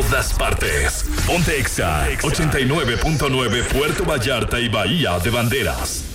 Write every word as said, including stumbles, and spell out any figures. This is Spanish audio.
todas partes. Ponte Exa ochenta y nueve punto nueve Puerto Vallarta y Bahía de Banderas.